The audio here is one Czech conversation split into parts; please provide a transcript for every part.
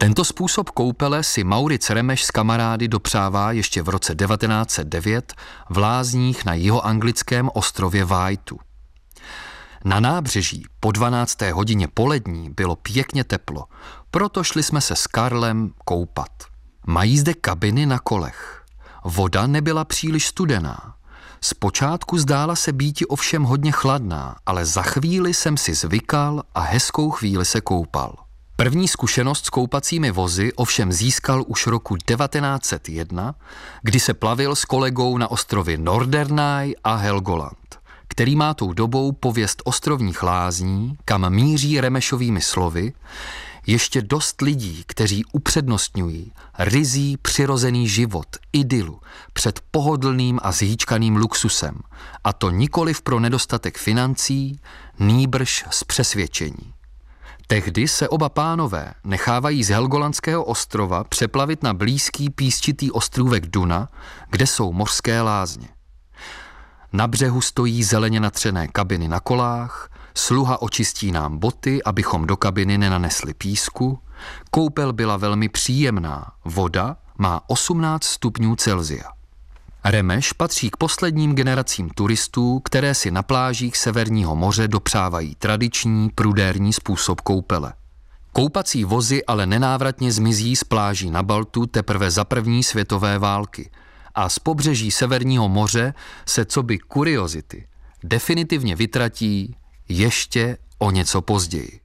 Tento způsob koupele si Mauric Remeš s kamarády dopřává ještě v roce 1909 v lázních na jihoanglickém ostrově Wightu. Na nábřeží po 12. hodině polední bylo pěkně teplo, proto šli jsme se s Karlem koupat. Mají zde kabiny na kolech. Voda nebyla příliš studená. Zpočátku zdála se býti ovšem hodně chladná, ale za chvíli jsem si zvykal a hezkou chvíli se koupal. První zkušenost s koupacími vozy ovšem získal už roku 1901, kdy se plavil s kolegou na ostrově Norderney a Helgoland, který má tou dobou pověst ostrovních lázní, kam míří Remešovými slovy ještě dost lidí, kteří upřednostňují ryzí přirozený život, idylu, před pohodlným a zhýčkaným luxusem, a to nikoliv pro nedostatek financí, nýbrž z přesvědčení. Tehdy se oba pánové nechávají z Helgolandského ostrova přeplavit na blízký písčitý ostrůvek Duna, kde jsou mořské lázně. Na břehu stojí zeleně natřené kabiny na kolách, sluha očistí nám boty, abychom do kabiny nenanesli písku, koupel byla velmi příjemná, voda má 18 stupňů Celsia. Remeš patří k posledním generacím turistů, které si na plážích Severního moře dopřávají tradiční, prudérní způsob koupele. Koupací vozy ale nenávratně zmizí z pláží na Baltu teprve za první světové války a z pobřeží Severního moře se coby kuriozity definitivně vytratí ještě o něco později.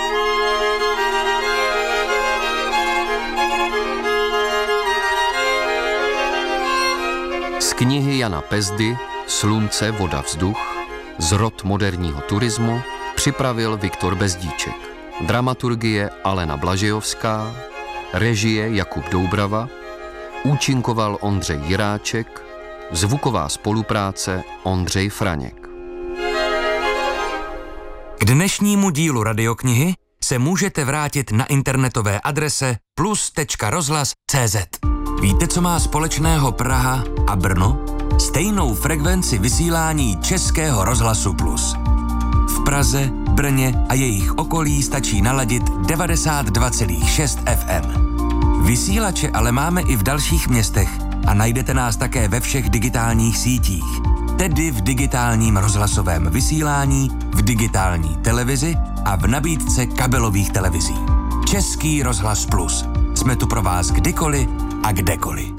Z knihy Jana Pezdy Slunce, voda, vzduch, zrod moderního turismu připravil Viktor Bezdíček. Dramaturgie Alena Blažejovská, režie Jakub Doubrava, účinkoval Ondřej Jiráček, zvuková spolupráce Ondřej Franěk. K dnešnímu dílu Radioknihy se můžete vrátit na internetové adrese plus.rozhlas.cz. Víte, co má společného Praha a Brno? Stejnou frekvenci vysílání Českého rozhlasu Plus. V Praze, Brně a jejich okolí stačí naladit 92,6 FM. Vysílače ale máme i v dalších městech a najdete nás také ve všech digitálních sítích. Tedy v digitálním rozhlasovém vysílání, v digitální televizi a v nabídce kabelových televizí. Český rozhlas Plus. Jsme tu pro vás kdykoliv a kdekoliv.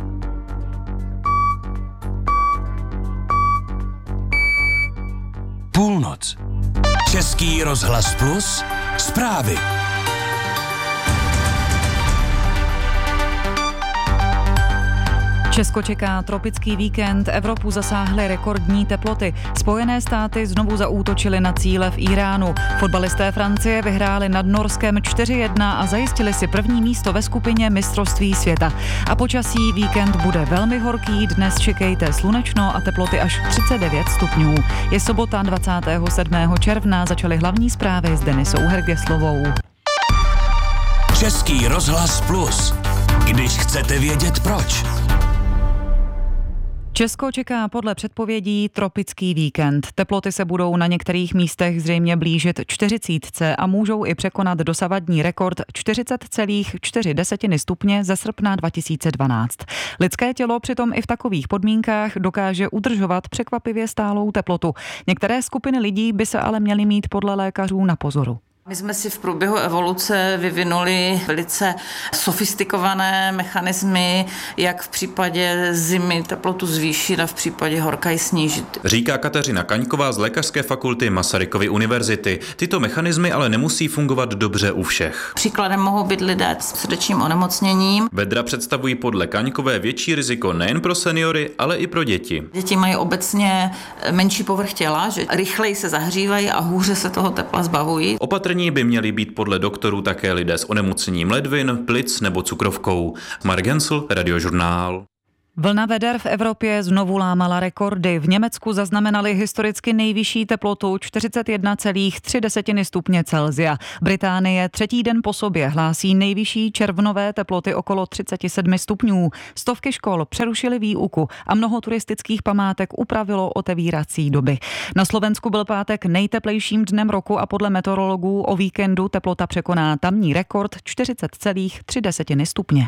Půlnoc. Český rozhlas Plus. Zprávy. Česko čeká tropický víkend, Evropu zasáhly rekordní teploty. Spojené státy znovu zaútočily na cíle v Iránu. Fotbalisté Francie vyhráli nad Norskem 4-1 a zajistili si první místo ve skupině mistrovství světa. A počasí víkend bude velmi horký, dnes čekejte slunečno a teploty až 39 stupňů. Je sobota 27. června, začaly hlavní zprávy s Denisou Hergeslovou. Český rozhlas Plus. Když chcete vědět proč. Česko čeká podle předpovědí tropický víkend. Teploty se budou na některých místech zřejmě blížit 40 a můžou i překonat dosavadní rekord 40,4 stupně ze srpna 2012. Lidské tělo přitom i v takových podmínkách dokáže udržovat překvapivě stálou teplotu. Některé skupiny lidí by se ale měly mít podle lékařů na pozoru. My jsme si v průběhu evoluce vyvinuli velice sofistikované mechanismy, jak v případě zimy teplotu zvýšit a v případě horka ji snížit. Říká Kateřina Kaňková z Lékařské fakulty Masarykovy univerzity. Tyto mechanismy ale nemusí fungovat dobře u všech. Příkladem mohou být lidé s srdečním onemocněním. Vedra představují podle Kaňkové větší riziko nejen pro seniory, ale i pro děti. Děti mají obecně menší povrch těla, že rychleji se zahřívají a hůře se toho tepla zbavují. Opatrní by měli být podle doktorů také lidé s onemocněním ledvin, plic nebo cukrovkou. Mark Hensel, Radiožurnál. Vlna veder v Evropě znovu lámala rekordy. V Německu zaznamenali historicky nejvyšší teplotu 41,3 stupně Celsia. Británie třetí den po sobě hlásí nejvyšší červnové teploty okolo 37 stupňů. Stovky škol přerušily výuku a mnoho turistických památek upravilo otevírací doby. Na Slovensku byl pátek nejteplejším dnem roku a podle meteorologů o víkendu teplota překoná tamní rekord 40,3 stupně.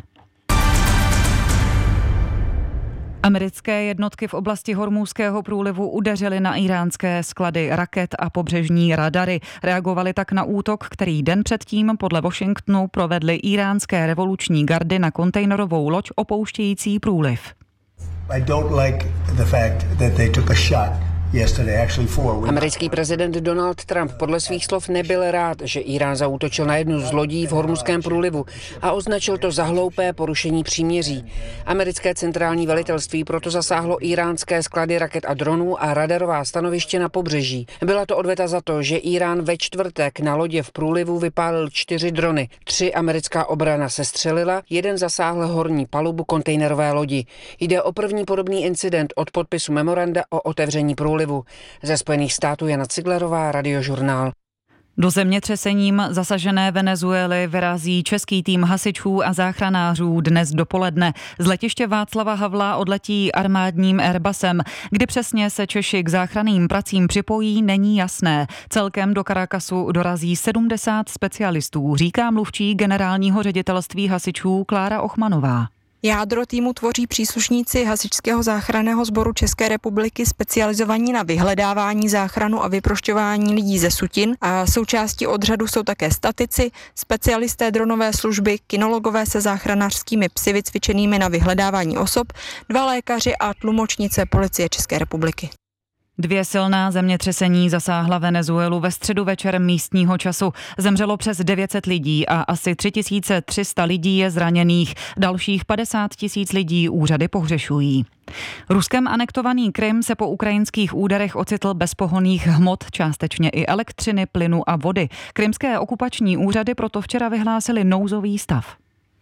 Americké jednotky v oblasti Hormúzského průlivu udeřily na íránské sklady raket a pobřežní radary. Reagovali tak na útok, který den předtím podle Washingtonu provedly íránské revoluční gardy na kontejnerovou loď opouštějící průliv. I don't like the fact that they took a shot. Americký prezident Donald Trump podle svých slov nebyl rád, že Írán zaútočil na jednu z lodí v Hormuzském průlivu a označil to za hloupé porušení příměří. Americké centrální velitelství proto zasáhlo íránské sklady raket a dronů a radarová stanoviště na pobřeží. Byla to odveta za to, že Írán ve čtvrtek na lodě v průlivu vypálil 4 drony. 3 americká obrana sestřelila, 1 zasáhl horní palubu kontejnerové lodi. Jde o první podobný incident od podpisu memoranda o otevření průlivu. Ze Spojených států Jana Ciglerová, Radiožurnál. Do zemětřesením zasažené Venezuely vyrazí český tým hasičů a záchranářů dnes dopoledne. Z letiště Václava Havla odletí armádním Airbusem. Kdy přesně se Češi k záchranným pracím připojí, není jasné. Celkem do Caracasu dorazí 70 specialistů, říká mluvčí generálního ředitelství hasičů Klára Ochmanová. Jádro týmu tvoří příslušníci Hasičského záchranného sboru České republiky specializovaní na vyhledávání, záchranu a vyprošťování lidí ze sutin a součástí odřadu jsou také statici, specialisté dronové služby, kinologové se záchranářskými psy vycvičenými na vyhledávání osob, 2 lékaři a tlumočnice Policie České republiky. 2 silná zemětřesení zasáhla Venezuelu ve středu večer místního času. Zemřelo přes 900 lidí a asi 3300 lidí je zraněných. Dalších 50 000 lidí úřady pohřešují. Ruskem anektovaný Krym se po ukrajinských úderech ocitl bez pohonných hmot, částečně i elektřiny, plynu a vody. Krymské okupační úřady proto včera vyhlásily nouzový stav.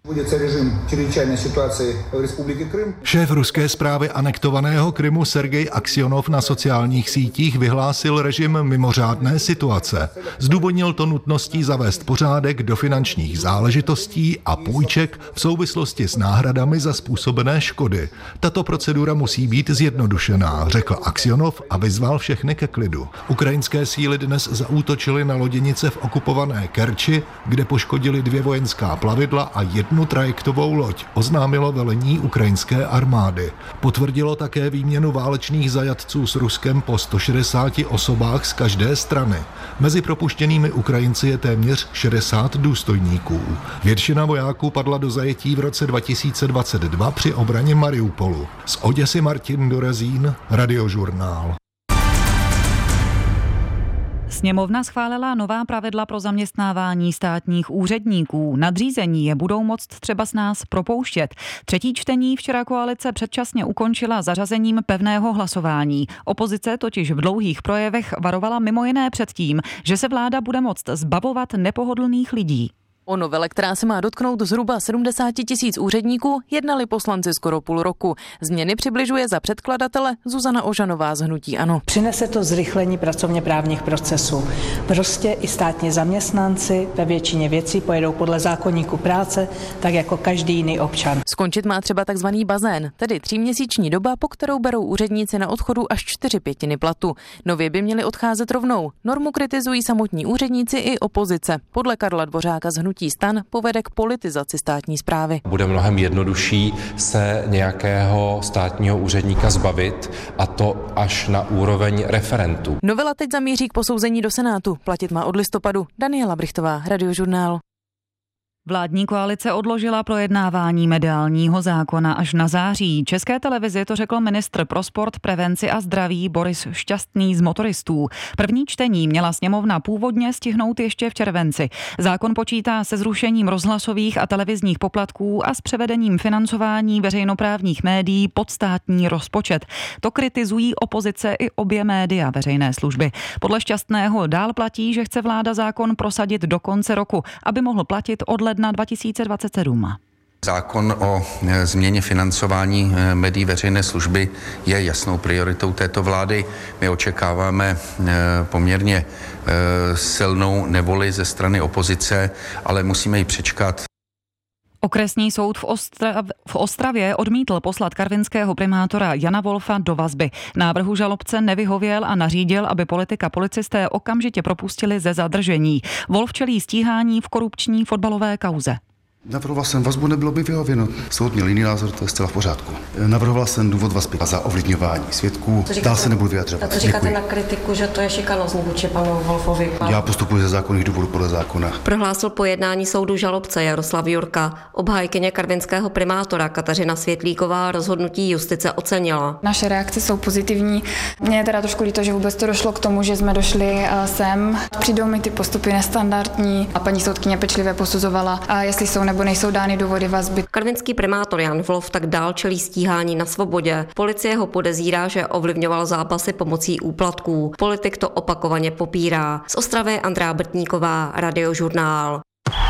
Šéf ruské správy anektovaného Krymu Sergej Aksionov na sociálních sítích vyhlásil režim mimořádné situace. Zdůvodnil to nutností zavést pořádek do finančních záležitostí a půjček v souvislosti s náhradami za způsobené škody. Tato procedura musí být zjednodušená, řekl Aksionov a vyzval všechny ke klidu. Ukrajinské síly dnes zaútočily na loděnice v okupované Kerči, kde poškodili 2 vojenská plavidla a 1 trajektovou loď, oznámilo velení ukrajinské armády. Potvrdilo také výměnu válečných zajatců s Ruskem po 160 osobách z každé strany. Mezi propuštěnými Ukrajinci je téměř 60 důstojníků. Většina vojáků padla do zajetí v roce 2022 při obraně Mariupolu. Z Oděsy Martin Dorezín, Radiožurnál. Sněmovna schválila nová pravidla pro zaměstnávání státních úředníků. Nadřízení je budou moct třeba s nás propouštět. Třetí čtení včera koalice předčasně ukončila zařazením pevného hlasování. Opozice totiž v dlouhých projevech varovala mimo jiné před tím, že se vláda bude moct zbavovat nepohodlných lidí. O novele, která se má dotknout zhruba 70 000 úředníků, jednali poslanci skoro půl roku. Změny přibližuje za předkladatele Zuzana Ožanová z hnutí ANO. Přinese to zrychlení pracovně právních procesů. Prostě i státní zaměstnanci ve většině věcí pojedou podle zákoníku práce, tak jako každý jiný občan. Skončit má třeba takzvaný bazén, tedy 3měsíční doba, po kterou berou úředníci na odchodu až 4/5 platu. Nově by měli odcházet rovnou. Normu kritizují samotní úředníci i opozice. Podle Karla Dvořáka z hnutí STAN povede k politizaci státní správy. Bude mnohem jednodušší se nějakého státního úředníka zbavit, a to až na úroveň referentů. Novela teď zamíří k posouzení do Senátu. Platit má od listopadu. Daniela Brichtová, Radiožurnál. Vládní koalice odložila projednávání mediálního zákona až na září. České televizi to řekl ministr pro sport, prevenci a zdraví Boris Šťastný z Motoristů. První čtení měla sněmovna původně stihnout ještě v červenci. Zákon počítá se zrušením rozhlasových a televizních poplatků a s převedením financování veřejnoprávních médií pod státní rozpočet. To kritizují opozice i obě média veřejné služby. Podle Šťastného dál platí, že chce vláda zákon prosadit do konce roku, aby mohl platit od ledna 2027. Zákon o změně financování médií veřejné služby je jasnou prioritou této vlády. My očekáváme poměrně silnou nevoli ze strany opozice, ale musíme ji přečkat. Okresní soud v Ostravě odmítl poslat karvinského primátora Jana Wolfa do vazby. Návrhu žalobce nevyhověl a nařídil, aby policisté okamžitě propustili ze zadržení. Wolf čelí stíhání v korupční fotbalové kauze. Navrhoval jsem vazbu, nebylo by vyhověno. Soud měl jiný názor, to je zcela v pořádku. Navrhoval jsem důvod vazby za ovlivňování svědků. Dál se nebudu vyjadřovat. A co říkáte na kritiku, že to je šikanózní vůči panu Wolfovi? Já postupuji ze zákonných důvodů podle zákona. Prohlásil po jednání soudu žalobce Jaroslav Jurka. Obhájkyně karvinského primátora Kateřina Světlíková rozhodnutí justice ocenila. Naše reakce jsou pozitivní. Mně je teda trošku líto, že vůbec to došlo k tomu, že jsme došli sem. Přijdou mi ty postupy nestandardní a paní soudkyně pečlivě posuzovala, a jestli jsou nebo nejsou dány důvody vazby. Karvinský primátor Jan Wolf tak dál čelí stíhání na svobodě. Policie ho podezírá, že ovlivňoval zápasy pomocí úplatků. Politik to opakovaně popírá. Z Ostravy Andrea Brtníková, Radiožurnál.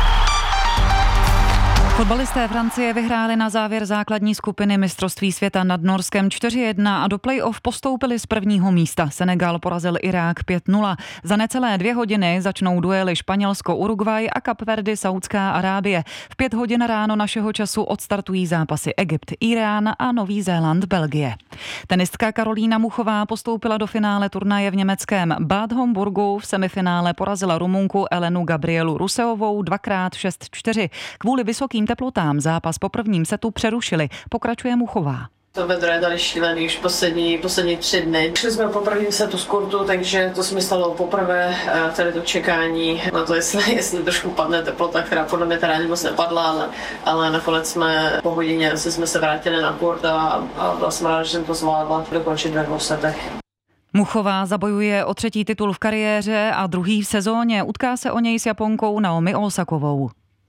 Fotbalisté Francie vyhráli na závěr základní skupiny mistrovství světa nad Norskem 4-1 a do play-off postoupili z prvního místa. Senegal porazil Irák 5-0. Za necelé 2 hodiny začnou duely Španělsko-Uruguay a Kapverdy Saudská Arábie. V 5 hodin ráno našeho času odstartují zápasy Egypt, Irán a Nový Zéland, Belgie. Tenistka Karolína Muchová postoupila do finále turnaje v německém Bad Homburgu. V semifinále porazila Rumunku Elenu Gabrielu Ruseovou 2x6-4. Kvůli vysokým teplotám zápas po prvním setu přerušili, pokračuje Muchová. To vedro je tady šílený už poslední 3 dny. Šli jsme po prvním setu z kurtu, takže to se mi stalo poprvé, tady to čekání na to, jestli trošku padne teplota, která podle mě teda ani moc nepadla, ale nakonec jsme po hodině jsme se vrátili na kurt a byla jsem ráda, že jsem to zvládla dokončit ve 2 setech. Muchová zabojuje o 3. titul v kariéře a 2. v sezóně. Utká se o něj s Japonkou Naomi Osakovou.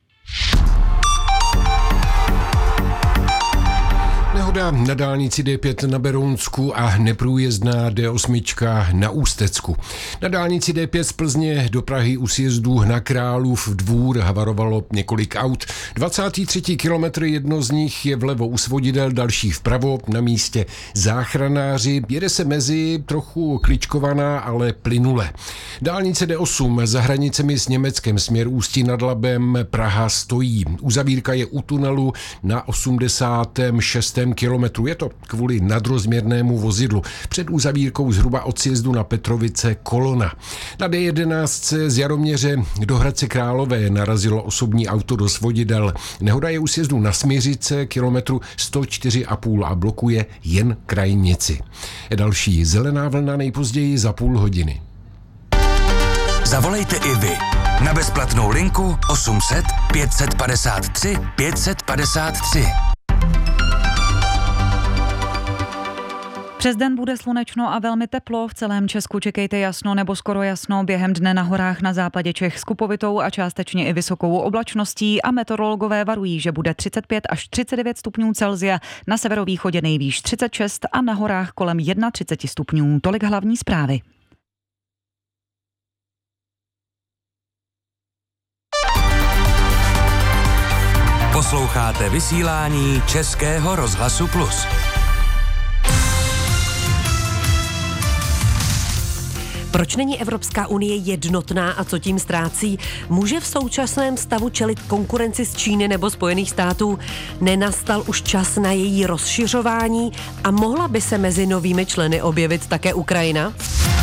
Nehoda na dálnici D5 na Berounsku a neprůjezdná D8 na Ústecku. Na dálnici D5 z Plzně do Prahy u sjezdu na Králův Dvůr havarovalo několik aut. 23. kilometr, jedno z nich je vlevo u svodidel, další vpravo, na místě záchranáři. Jede se mezi trochu kličkovaná, ale plynule. Dálnice D8 za hranicemi s Německem směr Ústí nad Labem Praha stojí. Uzavírka je u tunelu na 86. kilometru. Je to kvůli nadrozměrnému vozidlu. Před uzavírkou zhruba od sjezdu na Petrovice kolona. Na D11 z Jaroměře do Hradce Králové narazilo osobní auto do svodidel. Nehoda je u sjezdu na Smiřice kilometru 104,5 a blokuje jen krajnici. Další zelená vlna nejpozději za půl hodiny. Zavolejte i vy na bezplatnou linku 800 553 553. Přes den bude slunečno a velmi teplo. V celém Česku čekejte jasno nebo skoro jasno. Během dne na horách na západě Čech s kupovitou a částečně i vysokou oblačností a meteorologové varují, že bude 35 až 39 stupňů Celsia, na severovýchodě nejvýš 36 a na horách kolem 31 stupňů. Tolik hlavní zprávy. Posloucháte vysílání Českého rozhlasu Plus. Proč není Evropská unie jednotná a co tím ztrácí? Může v současném stavu čelit konkurenci z Číny nebo Spojených států? Nenastal už čas na její rozšiřování a mohla by se mezi novými členy objevit také Ukrajina?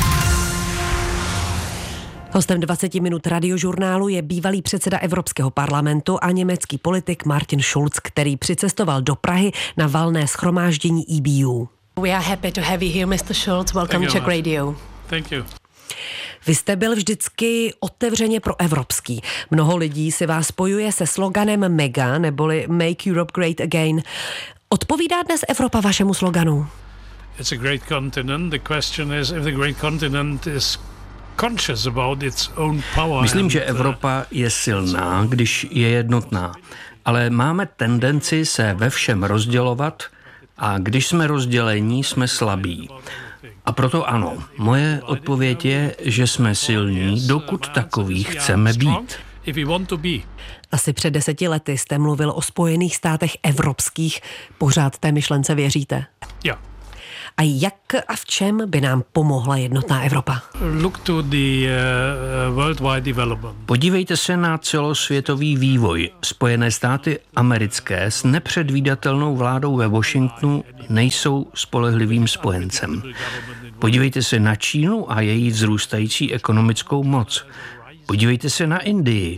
Hostem 20 minut Radiožurnálu je bývalý předseda Evropského parlamentu a německý politik Martin Schulz, který přicestoval do Prahy na valné shromáždění EBU. We are happy to have you here, Mr. Schulz. Welcome to Czech Radio. Thank you. Vy jste byl vždycky otevřeně proevropský. Mnoho lidí si vás spojuje se sloganem MEGA, neboli Make Europe Great Again. Odpovídá dnes Evropa vašemu sloganu? It's a great continent. The question is if the great continent is conscious about its own power. Myslím, že Evropa je silná, když je jednotná, ale máme tendenci se ve všem rozdělovat a když jsme rozdělení, jsme slabí. A proto ano, moje odpověď je, že jsme silní, dokud takový chceme být. if we want to be. Asi před 10 lety jste mluvil o Spojených státech evropských. Pořád té myšlence věříte? Yeah. A jak a v čem by nám pomohla jednotná Evropa? Look to the worldwide development. Podívejte se na celosvětový vývoj. Spojené státy americké s nepředvídatelnou vládou ve Washingtonu nejsou spolehlivým spojencem. Podívejte se na Čínu a její vzrůstající ekonomickou moc. Podívejte se na Indii.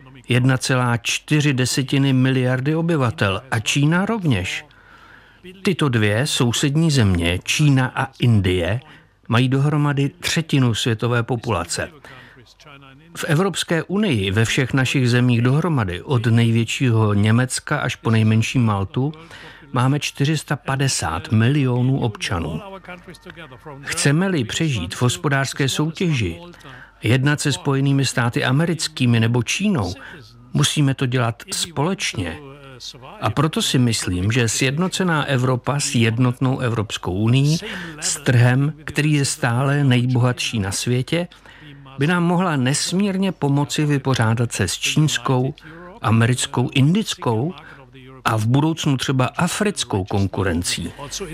1,4 miliardy obyvatel a Čína rovněž. Tyto dvě sousední země, Čína a Indie, mají dohromady 1/3 světové populace. V Evropské unii ve všech našich zemích dohromady, od největšího Německa až po nejmenší Maltu, máme 450 milionů občanů. Chceme-li přežít v hospodářské soutěži, jednat se Spojenými státy americkými nebo Čínou, musíme to dělat společně. A proto si myslím, že sjednocená Evropa s jednotnou Evropskou unií, s trhem, který je stále nejbohatší na světě, by nám mohla nesmírně pomoci vypořádat se s čínskou, americkou, indickou a v budoucnu třeba africkou konkurencí.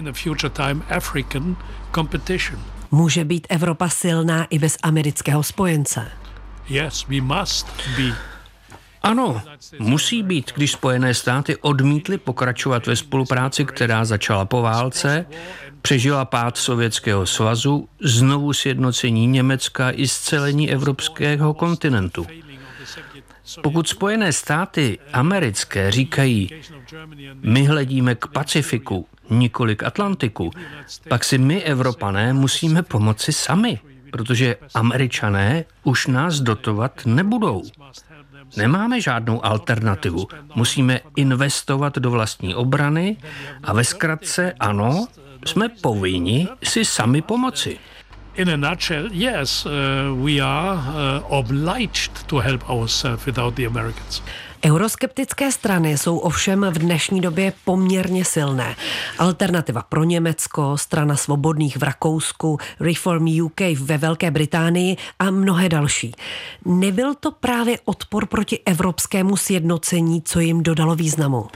Může být Evropa silná i bez amerického spojence? Yes, we must be. Ano, musí být, když Spojené státy odmítly pokračovat ve spolupráci, která začala po válce, přežila pád Sovětského svazu, znovu sjednocení Německa i scelení evropského kontinentu. Pokud Spojené státy americké říkají, my hledíme k Pacifiku, nikoli k Atlantiku, pak si my, Evropané, musíme pomoci sami, protože Američané už nás dotovat nebudou. Nemáme žádnou alternativu. Musíme investovat do vlastní obrany a ve zkratce ano, jsme povinni si sami pomoci. In a nutshell, yes, we are obliged to help ourselves without the Americans. Euroskeptické strany jsou ovšem v dnešní době poměrně silné. Alternativa pro Německo, Strana svobodných v Rakousku, Reform UK ve Velké Británii a mnohé další. Nebyl to právě odpor proti evropskému sjednocení, co jim dodalo významu?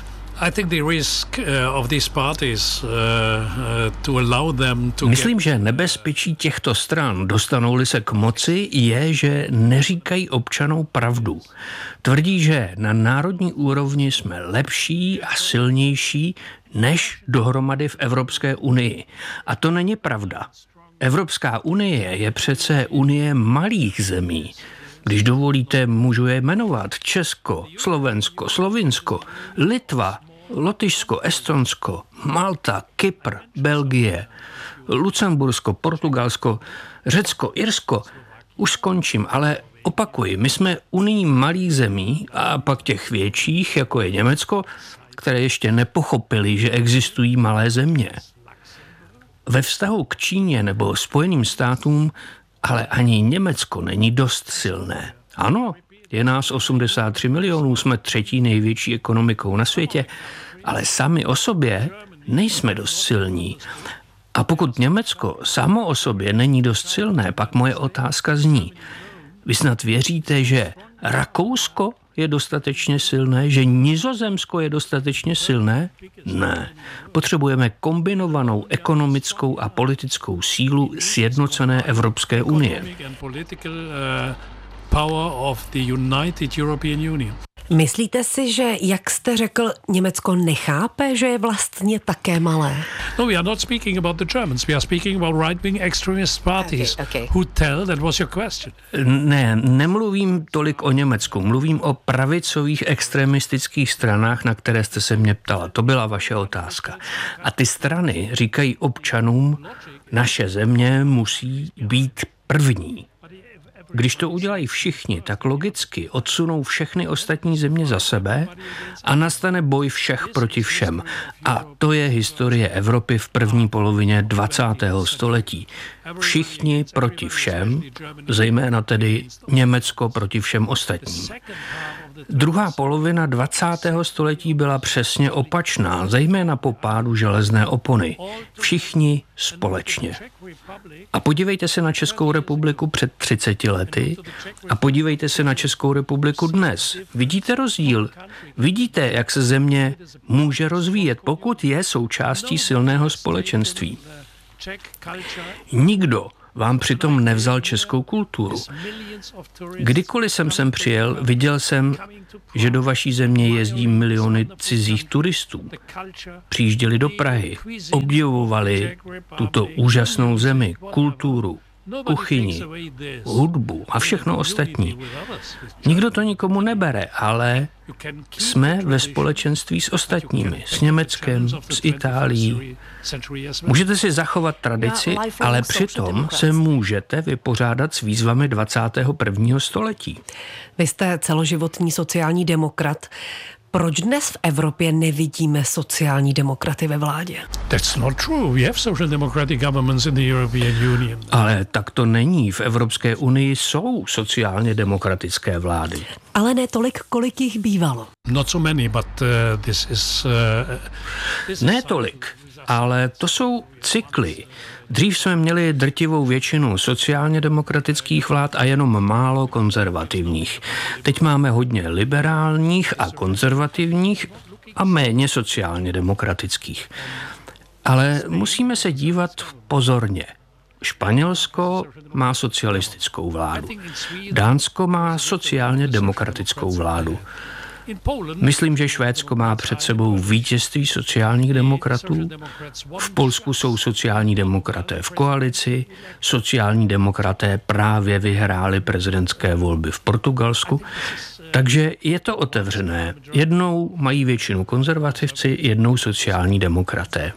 Myslím, že nebezpečí těchto stran, dostanou-li se k moci, je, že neříkají občanům pravdu. Tvrdí, že na národní úrovni jsme lepší a silnější než dohromady v Evropské unii. A to není pravda. Evropská unie je přece unie malých zemí. Když dovolíte, můžu je jmenovat: Česko, Slovensko, Slovinsko, Litva, Lotyšsko, Estonsko, Malta, Kypr, Belgie, Lucembursko, Portugalsko, Řecko, Irsko. Už skončím, ale opakuji, my jsme unii malých zemí a pak těch větších, jako je Německo, které ještě nepochopili, že existují malé země. Ve vztahu k Číně nebo Spojeným státům ale ani Německo není dost silné. Ano, je nás 83 milionů, jsme 3. největší ekonomikou na světě, ale sami o sobě nejsme dost silní. A pokud Německo samo o sobě není dost silné, pak moje otázka zní: vy snad věříte, že Rakousko je dostatečně silné, že Nizozemsko je dostatečně silné? Ne. Potřebujeme kombinovanou ekonomickou a politickou sílu sjednocené Evropské unie. Myslíte si, že, jak jste řekl, Německo nechápe, že je vlastně také malé? No, we are not speaking about the Germans. We are speaking about right-wing extremist parties who tell, that was your question. Ne, nemluvím tolik o Německu. Mluvím o pravicových extremistických stranách, na které jste se mě ptala. To byla vaše otázka. A ty strany říkají občanům, naše země musí být první. Když to udělají všichni, tak logicky odsunou všechny ostatní země za sebe a nastane boj všech proti všem. A to je historie Evropy v první polovině 20. století. Všichni proti všem, zejména tedy Německo proti všem ostatním. Druhá polovina 20. století byla přesně opačná, zejména po pádu železné opony. Všichni společně. A podívejte se na Českou republiku před 30 lety. lety a podívejte se na Českou republiku dnes. Vidíte rozdíl? Vidíte, jak se země může rozvíjet, pokud je součástí silného společenství. Nikdo vám přitom nevzal českou kulturu. Kdykoliv jsem sem přijel, viděl jsem, že do vaší země jezdí miliony cizích turistů. Přijížděli do Prahy, obdivovali tuto úžasnou zemi, kulturu, kuchyni, hudbu a všechno ostatní. Nikdo to nikomu nebere, ale jsme ve společenství s ostatními, s Německem, s Itálií. Můžete si zachovat tradici, ale přitom se můžete vypořádat s výzvami 21. století. Vy jste celoživotní sociální demokrat. Proč dnes v Evropě nevidíme sociální demokraty ve vládě? That's not true. We have social democratic governments in the European Union. Ale tak to není. V Evropské unii jsou sociálně demokratické vlády. Ale ne tolik, kolik jich bývalo. Not so many, but this is... Ne tolik, ale to jsou cykly. Dřív jsme měli drtivou většinu sociálně demokratických vlád a jenom málo konzervativních. Teď máme hodně liberálních a konzervativních a méně sociálně demokratických. Ale musíme se dívat pozorně. Španělsko má socialistickou vládu. Dánsko má sociálně demokratickou vládu. Myslím, že Švédsko má před sebou vítězství sociálních demokratů. V Polsku jsou sociální demokraté v koalici. Sociální demokraté právě vyhráli prezidentské volby v Portugalsku. Takže je to otevřené. Jednou mají většinu konzervativci, jednou sociální demokraté.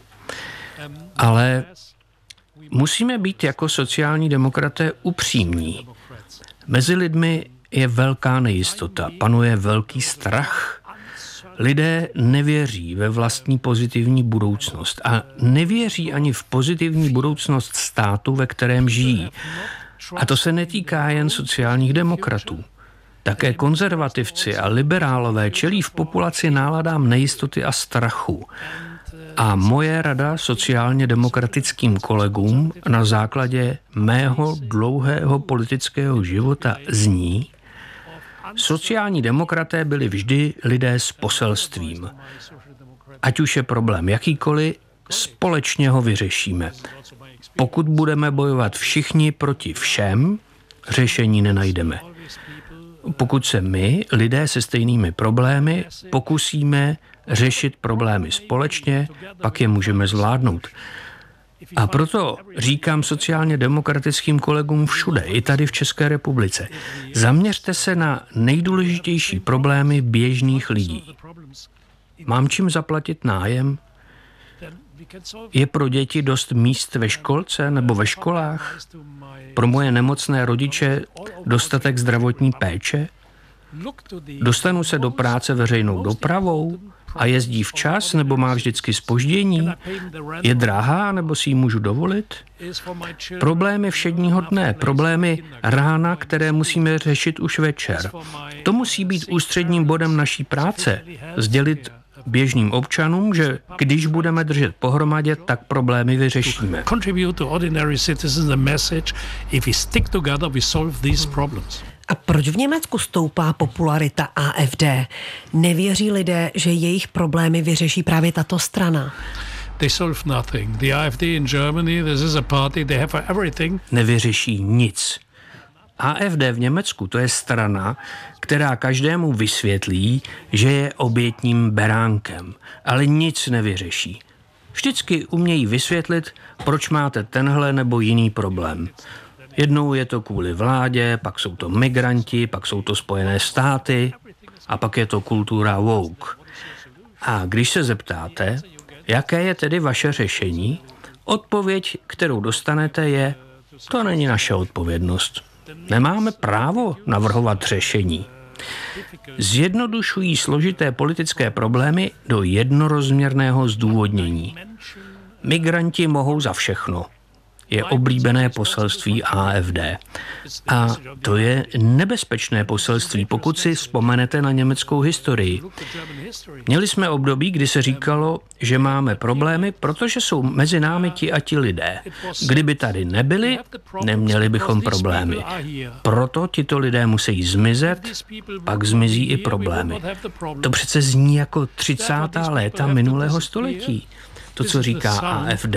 Ale musíme být jako sociální demokraté upřímní. Mezi lidmi je velká nejistota, panuje velký strach. Lidé nevěří ve vlastní pozitivní budoucnost a nevěří ani v pozitivní budoucnost státu, ve kterém žijí. A to se netýká jen sociálních demokratů. Také konzervativci a liberálové čelí v populaci náladám nejistoty a strachu. A moje rada sociálně demokratickým kolegům na základě mého dlouhého politického života zní: sociální demokraté byli vždy lidé s poselstvím. Ať už je problém jakýkoliv, společně ho vyřešíme. Pokud budeme bojovat všichni proti všem, řešení nenajdeme. Pokud se my, lidé se stejnými problémy, pokusíme řešit problémy společně, pak je můžeme zvládnout. A proto říkám sociálně demokratickým kolegům všude, i tady v České republice, zaměřte se na nejdůležitější problémy běžných lidí. Mám čím zaplatit nájem? Je pro děti dost míst ve školce nebo ve školách? Pro moje nemocné rodiče dostatek zdravotní péče? Dostanu se do práce veřejnou dopravou? A jezdí včas, nebo má vždycky zpoždění? Je drahá, nebo si ji můžu dovolit? Problémy všedního dne, problémy rána, které musíme řešit už večer. To musí být ústředním bodem naší práce. Sdělit běžným občanům, že když budeme držet pohromadě, tak problémy vyřešíme. A proč v Německu stoupá popularita AfD? Nevěří lidé, že jejich problémy vyřeší právě tato strana? Nevyřeší nic. AfD v Německu, to je strana, která každému vysvětlí, že je obětním beránkem, ale nic nevyřeší. Vždycky umějí vysvětlit, proč máte tenhle nebo jiný problém. Jednou je to kvůli vládě, pak jsou to migranti, pak jsou to Spojené státy a pak je to kultura woke. A když se zeptáte, jaké je tedy vaše řešení, odpověď, kterou dostanete, je: to není naše odpovědnost. Nemáme právo navrhovat řešení. Zjednodušují složité politické problémy do jednorozměrného zdůvodnění. Migranti mohou za všechno. je oblíbené poselství AfD. A to je nebezpečné poselství, pokud si vzpomenete na německou historii. Měli jsme období, kdy se říkalo, že máme problémy, protože jsou mezi námi ti a ti lidé. Kdyby tady nebyli, neměli bychom problémy. Proto tito lidé musí zmizet, pak zmizí i problémy. To přece zní jako 30. léta minulého století. To, co říká AfD.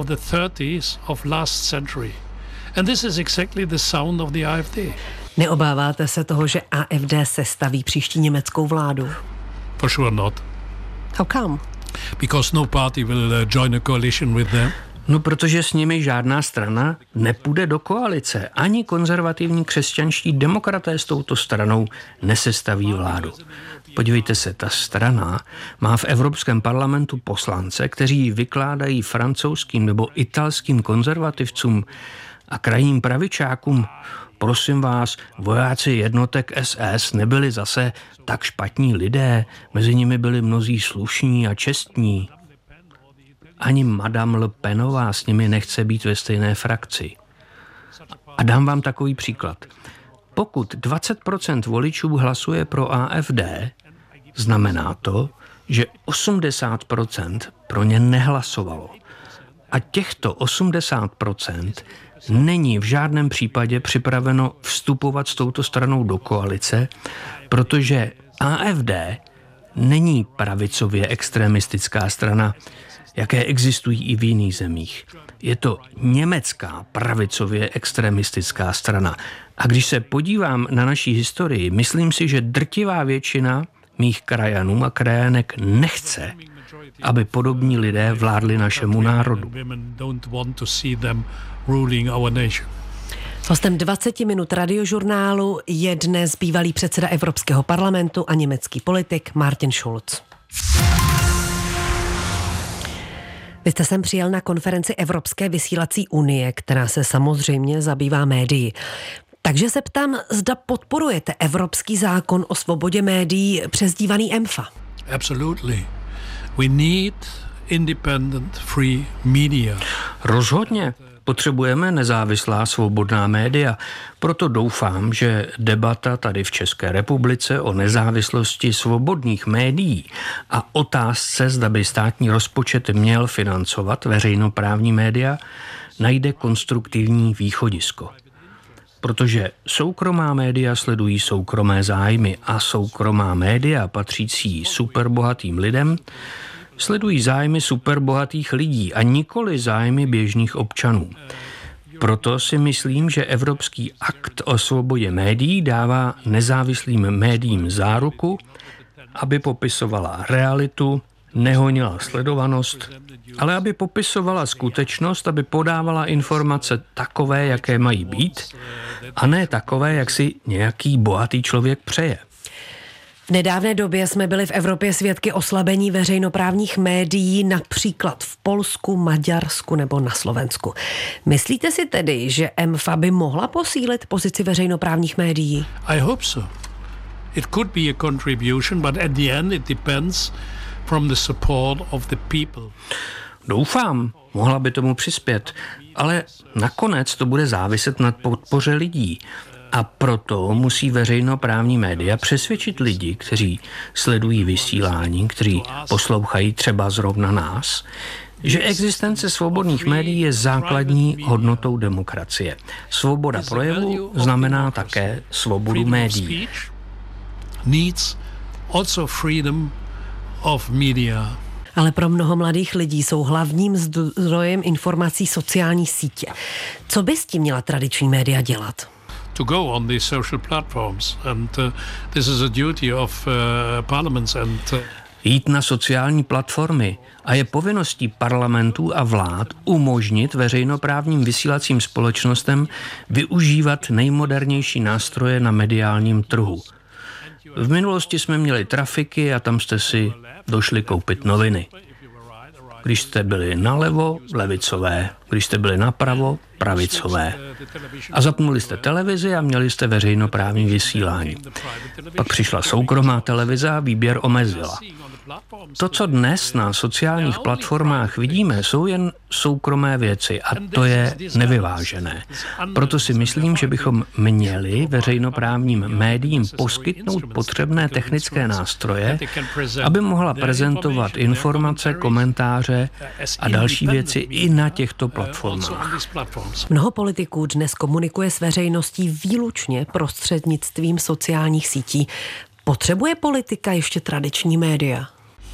Neobáváte se toho, že AfD sestaví příští německou vládu? For sure not. How come? Because no party will join a coalition with them. No, protože s nimi žádná strana nepůjde do koalice. Ani konzervativní křesťanští demokraté s touto stranou nesestaví vládu. Podívejte se, ta strana má v Evropském parlamentu poslance, kteří vykládají francouzským nebo italským konzervativcům a krajním pravičákům: prosím vás, vojáci jednotek SS nebyli zase tak špatní lidé, mezi nimi byli mnozí slušní a čestní. Ani Madame Le Penová s nimi nechce být ve stejné frakci. A dám vám takový příklad. Pokud 20% voličů hlasuje pro AfD, znamená to, že 80% pro ně nehlasovalo. A těchto 80% není v žádném případě připraveno vstupovat s touto stranou do koalice, protože AfD není pravicově extremistická strana, jaké existují i v jiných zemích. Je to německá pravicově extremistická strana. A když se podívám na naší historii, myslím si, že drtivá většina mých krajanů a krajanek nechce, aby podobní lidé vládli našemu národu. Hostem 20 minut radiožurnálu je dnes bývalý předseda Evropského parlamentu a německý politik Martin Schulz. Vy jste sem přijel na konferenci Evropské vysílací unie, která se samozřejmě zabývá médií. Takže se ptám, zda podporujete evropský zákon o svobodě médií přezdívaný EMFA? Absolutely. We need independent free media. Rozhodně. Potřebujeme nezávislá svobodná média. Proto doufám, že debata tady v České republice o nezávislosti svobodných médií a otázce, zda by státní rozpočet měl financovat veřejnoprávní média, najde konstruktivní východisko. Protože soukromá média sledují soukromé zájmy a soukromá média patřící superbohatým lidem sledují zájmy superbohatých lidí a nikoli zájmy běžných občanů. Proto si myslím, že Evropský akt o svobodě médií dává nezávislým médiím záruku, aby popisovala realitu, nehonila sledovanost, ale aby popisovala skutečnost, aby podávala informace takové, jaké mají být, a ne takové, jak si nějaký bohatý člověk přeje. V nedávné době jsme byli v Evropě svědky oslabení veřejnoprávních médií, například v Polsku, Maďarsku nebo na Slovensku. Myslíte si tedy, že EMFA by mohla posílit pozici veřejnoprávních médií? I hope so. It could be a contribution, but at the end it depends from the support of the people. Doufám, mohla by tomu přispět, ale nakonec to bude záviset na podpoře lidí. A proto musí veřejnoprávní média přesvědčit lidi, kteří sledují vysílání, kteří poslouchají třeba zrovna nás, že existence svobodných médií je základní hodnotou demokracie. Svoboda projevu znamená také svobodu médií. Ale pro mnoho mladých lidí jsou hlavním zdrojem informací sociální sítě. Co by s tím měla tradiční média dělat? To go on these social platforms, and this is a duty of parliaments and jít na sociální platformy a je povinností parlamentů a vlád umožnit veřejnoprávním vysílacím společnostem využívat nejmodernější nástroje na mediálním trhu. V minulosti jsme měli trafiky a tam jste si došli koupit noviny. Když jste byli nalevo, levicové. Když jste byli napravo, pravicové. A zapnuli jste televizi a měli jste veřejnoprávní vysílání. Pak přišla soukromá televize a výběr omezila. To, co dnes na sociálních platformách vidíme, jsou jen soukromé věci a to je nevyvážené. Proto si myslím, že bychom měli veřejnoprávním médiím poskytnout potřebné technické nástroje, aby mohla prezentovat informace, komentáře a další věci i na těchto platformách. Mnoho politiků dnes komunikuje s veřejností výlučně prostřednictvím sociálních sítí. Potřebuje politika ještě tradiční média?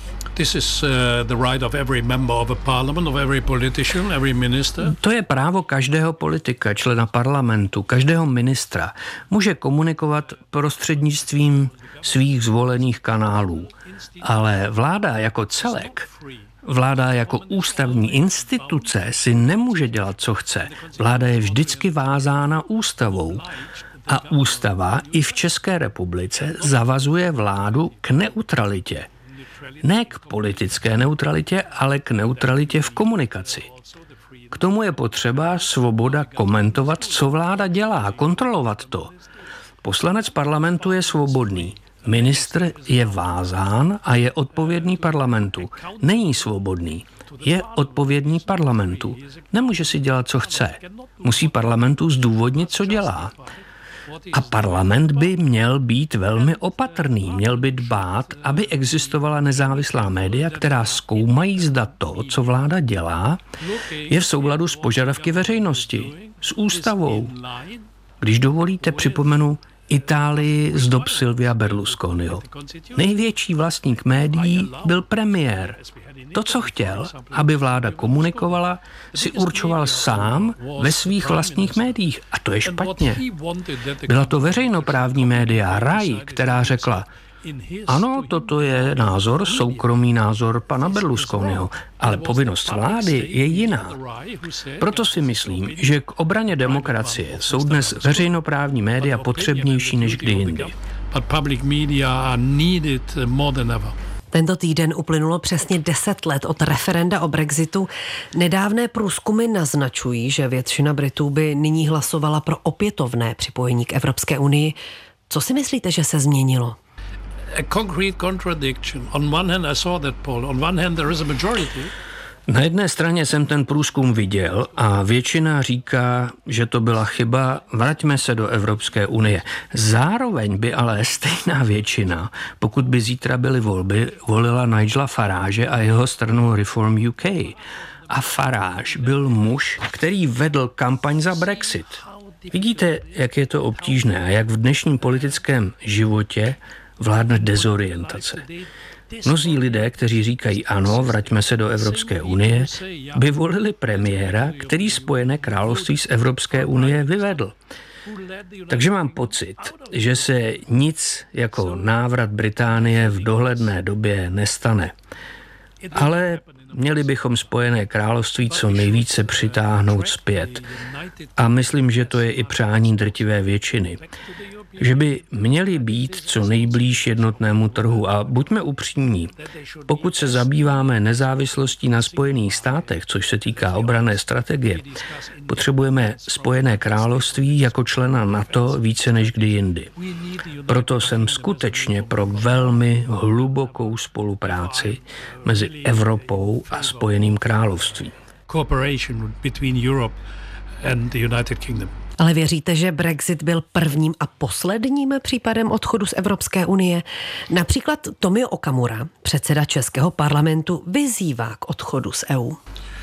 To je právo každého politika, člena parlamentu, každého ministra. Může komunikovat prostřednictvím svých zvolených kanálů. Ale vláda jako celek, vláda jako ústavní instituce si nemůže dělat, co chce. Vláda je vždycky vázána ústavou. A ústava i v České republice zavazuje vládu k neutralitě. Ne k politické neutralitě, ale k neutralitě v komunikaci. K tomu je potřeba svoboda komentovat, co vláda dělá, kontrolovat to. Poslanec parlamentu je svobodný. Ministr je vázán a je odpovědný parlamentu. Není svobodný. Je odpovědný parlamentu. Nemůže si dělat, co chce. Musí parlamentu zdůvodnit, co dělá. A parlament by měl být velmi opatrný, měl by dbát, aby existovala nezávislá média, která zkoumají, zda to, co vláda dělá, je v souladu s požadavky veřejnosti, s ústavou. Když dovolíte, připomenu Itálii z dob Silvia Berlusconiho. Největší vlastník médií byl premiér. To, co chtěl, aby vláda komunikovala, si určoval sám ve svých vlastních médiích. A to je špatně. Byla to veřejnoprávní média RAI, která řekla, ano, toto je názor, soukromý názor pana Berlusconiho, ale povinnost vlády je jiná. Proto si myslím, že k obraně demokracie jsou dnes veřejnoprávní média potřebnější než kdy jindy. Tento týden uplynulo přesně 10 let od referenda o Brexitu. Nedávné průzkumy naznačují, že většina Britů by nyní hlasovala pro opětovné připojení k Evropské unii. Co si myslíte, že se změnilo? Na jedné straně jsem ten průzkum viděl a většina říká, že to byla chyba, vraťme se do Evropské unie. Zároveň by ale stejná většina, pokud by zítra byly volby, volila Nigela Farage a jeho stranu Reform UK. A Farage byl muž, který vedl kampaň za Brexit. Vidíte, jak je to obtížné a jak v dnešním politickém životě vládne dezorientace. Mnozí lidé, kteří říkají ano, vraťme se do Evropské unie, by volili premiéra, který Spojené království z Evropské unie vyvedl. Takže mám pocit, že se nic jako návrat Británie v dohledné době nestane. Ale měli bychom Spojené království co nejvíce přitáhnout zpět. A myslím, že to je i přání drtivé většiny. Že by měli být co nejblíž jednotnému trhu. A buďme upřímní, pokud se zabýváme nezávislostí na Spojených státech, což se týká obranné strategie, potřebujeme Spojené království jako člena NATO více než kdy jindy. Proto jsem skutečně pro velmi hlubokou spolupráci mezi Evropou a Spojeným královstvím. Ale věříte, že Brexit byl prvním a posledním případem odchodu z Evropské unie? Například Tomio Okamura, předseda českého parlamentu, vyzývá k odchodu z EU.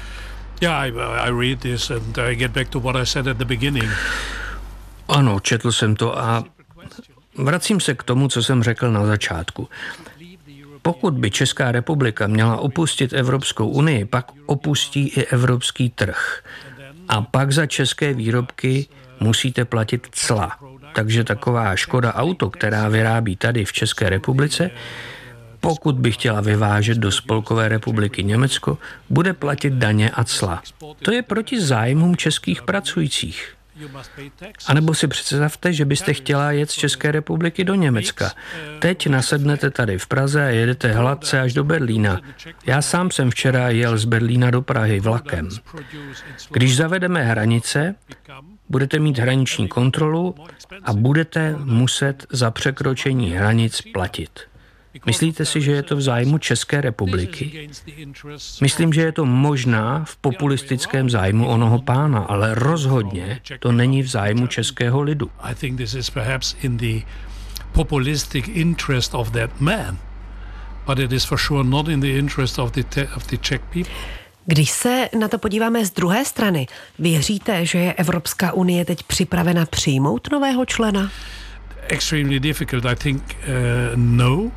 Ano, četl jsem to a vracím se k tomu, co jsem řekl na začátku. Pokud by Česká republika měla opustit Evropskou unii, pak opustí i evropský trh. A pak za české výrobky musíte platit cla. Takže taková Škoda Auto, která vyrábí tady v České republice, pokud by chtěla vyvážet do Spolkové republiky Německo, bude platit daně a cla. To je proti zájmům českých pracujících. A nebo si představte, že byste chtěla jet z České republiky do Německa. Teď nasednete tady v Praze a jedete hladce až do Berlína. Já sám jsem včera jel z Berlína do Prahy vlakem. Když zavedeme hranice, budete mít hraniční kontrolu a budete muset za překročení hranic platit. Myslíte si, že je to v zájmu České republiky? Myslím, že je to možná v populistickém zájmu onoho pána, ale rozhodně to není v zájmu českého lidu. Populistic interest of that man, but it is for sure not in the interest of the Czech people. Když se na to podíváme z druhé strany, věříte, že je Evropská unie teď připravena přijmout nového člena? Extremely difficult, I think, no.